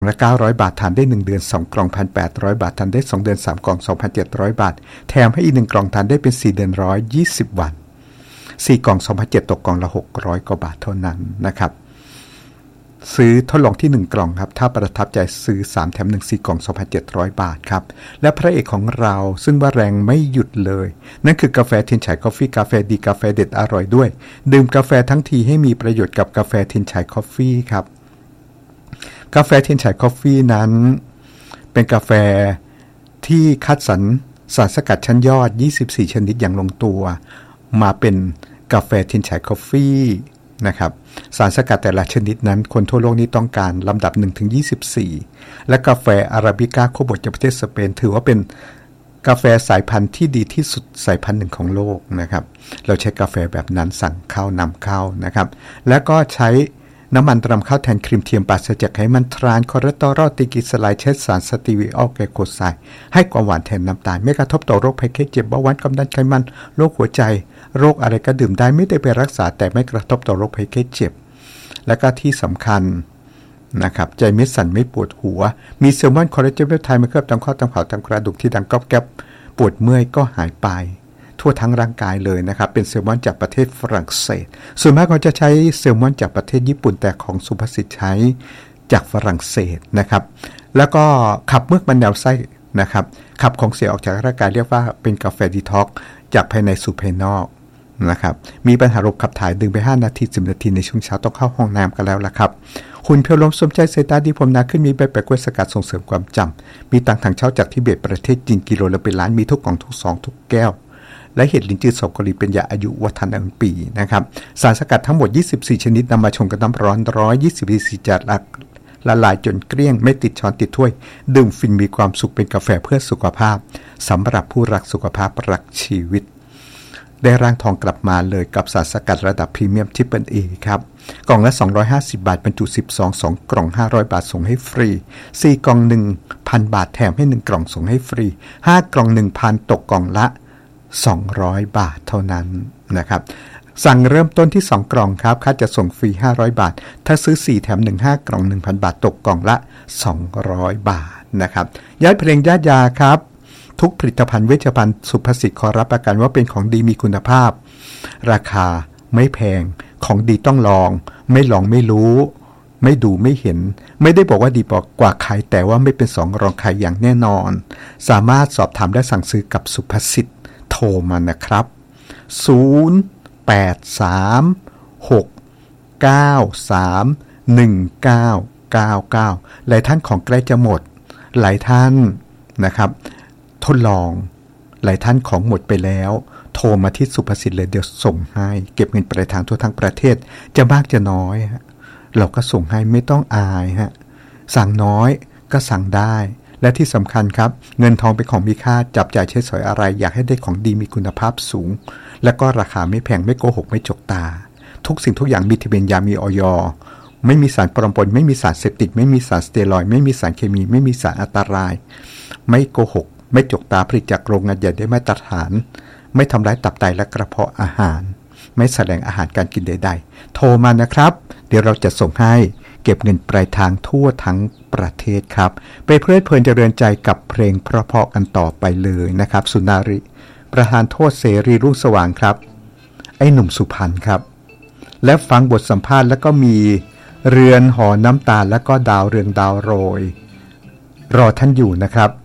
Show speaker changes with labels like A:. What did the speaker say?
A: ละ900 บาททานได้1เดือน2กล่อง 1,800 บาททานได้2เดือน3กล่อง 2,700 บาทแถมให้อีก1กล่องทานได้เป็น4เดือน120วัน4กล่อง 2,700 ตกกล่องละ600กว่าบาทเท่านั้นนะครับซื้อทดลองที่1กล่องครับถ้าประทับใจซื้อ3แถม1 4กล่อง 2,700 บาทครับและพระเอกของเราซึ่งว่าแรงไม่หยุดเลยนั่นคือกาแฟเทียนไฉคอฟฟี่กาแฟดีกาแฟเด็ดอร่อยด้วยดื่มกาแฟทั้งทีให้มีประโยชน์กับกาแฟเทียนไฉคอฟฟี่ครับกาแฟเทียนไฉคอฟฟี่นั้นเป็นกาแฟที่คัดสรรสารสกัดชั้นยอด24ชนิดอย่างลงตัวมาเป็นกาแฟเทียนไฉคอฟฟี่นะครับสารสกัดแต่ละชนิดนั้นคนทั่วโลกนี้ต้องการลำดับ 1-24 และกาแฟอาราบิก้าโคบดจากประเทศสเปนถือว่าเป็นกาแฟสายพันธุ์ที่ดีที่สุดสายพันธุ์หนึ่งของโลกนะครับเราใช้กาแฟแบบนั้นสั่งเข้านำเข้านะครับแล้วก็ใช้น้ำมันรำข้าวแทนครีมเทียมปราศจากไขมันทรานคอเลสเตอรอลติกิสไลด์เช็ดสารสตีวิออลไกลโคไซด์ให้ความหวานแทนน้ำตาลไม่กระทบต่อโรคภัยไข้เจ็บเบาหวานความดันไขมันโรคหัวใจโรคอะไรก็ดื่มได้ไม่ได้ไปรักษาแต่ไม่กระทบต่อโรคภัยไข้เจ็บและก็ที่สำคัญนะครับใจไม่สั่นไม่ปวดหัวมีแซลมอนคอลลาเจนเปปไทด์มาเคลือบตามข้อตามเข่าตามกระดูกที่ดังก๊อบแก๊บปวดเมื่อยก็หายไปทั่วทั้งร่างกายเลยนะครับเป็นแซลมอนจากประเทศฝรั่งเศสส่วนมากเขาจะใช้แซลมอนจากประเทศญี่ปุ่นแต่ของสุภสิทธิ์ใช้จากฝรั่งเศสนะครับแล้วก็ขับเมือกมันแนวไส้นะครับขับของเสียออกจากร่างกายเรียกว่าเป็นกาแฟดีท็อกซ์จากภายในสู่ภายนอกนะครับมีปัญหาระบบขับถ่ายดื่มไป5นาที10นาทีในช่วงเช้าต้องเข้าห้องน้ำกันแล้วล่ะครับหุ่นเพียวลมสมใจสายตาดีผมนาขึ้นมีใบแปะกล้วยสกัดส่งเสริมความจำมีตังถังเช่าจากทิเบตประเทศจีนกิโลละเป็นล้านมีทุกกล่องทุกซองทุกแก้วและเห็ดลิ้นจือสอบเกาหลีเป็นยาอายุวัฒนะปีนะครับสารสกัดทั้งหมด24ชนิดนำมาชงกับน้ำร้อน120 cc จัดละลายจนเกลี้ยงไม่ติดช้อนติดถ้วยดื่มฟินมีความสุขเป็นกาแฟเพื่อสุขภาพสำหรับผู้รักสุขภาพรักชีวิตได้ร่างทองกลับมาเลยกับสารสกัดระดับพรีเมียมทริปเปิลเอครับกล่องละ250 บาทบรรจุ10ซอง2กล่อง500 บาทส่งให้ฟรี4กล่อง 1,000 บาทแถมให้1กล่องส่งให้ฟรี5กล่อง 1,000 ตกกล่องละ200 บาทเท่านั้นนะครับสั่งเริ่มต้นที่2กล่องครับค่าจะส่งฟรี500 บาทถ้าซื้อ4แถม1 5กล่อง 1,000 บาทตกกล่องละ200 บาทนะครับย้ายเพลงญาติยาครับทุกผลิตภัณฑ์เวชภัณฑ์สุภสิทธิ์ขอรับประกันว่าเป็นของดีมีคุณภาพราคาไม่แพงของดีต้องลองไม่ลองไม่รู้ไม่ดูไม่เห็นไม่ได้บอกว่าดีกว่าใครแต่ว่าไม่เป็นสองรองใครอย่างแน่นอนสามารถสอบถามและสั่งซื้อกับสุภสิทธิ์โทรมานะครับ0836931999หลายท่านของใกล้จะหมดหลายท่านนะครับทดลองหลายท่านของหมดไปแล้วโทรมาที่สุภสิทธิ์เลยเดี๋ยวส่งให้เก็บเงินปลายทางทั่วทั้งประเทศจะมากจะน้อยเราก็ส่งให้ไม่ต้องอายฮะสั่งน้อยก็สั่งได้และที่สำคัญครับเงินทองเป็นของมีค่าจับจ่ายใช้สอยอะไรอยากให้ได้ของดีมีคุณภาพสูงและก็ราคาไม่แพงไม่โกหกไม่จกตาทุกสิ่งทุกอย่างมีทะเบียนยามีอย.ไม่มีสารปรมปนไม่มีสารเสพติดไม่มีสารสเตียรอยด์ไม่มีสารเคมีไม่มีสารอันตรายไม่โกหกไม่จกตาผลิตจากโรงงานใหญ่ได้มาตรฐานไม่ทำร้ายตับไตและกระเพาะอาหารไม่แสดงอาหารการกินใดๆโทรมานะครับเดี๋ยวเราจะส่งให้เก็บเงินปลายทางทั่วทั้งประเทศครับไปเพลิดเพลินเจริญใจกับเพลงเพราะๆกันต่อไปเลยนะครับสุนารีประธานโทษเสรีรุ่งสว่างครับไอ้หนุ่มสุพรรณครับและฟังบทสัมภาษณ์แล้วก็มีเรือนหอน้ำตาลแล้วก็ดาวเรืองดาวโรยรอท่านอยู่นะครับ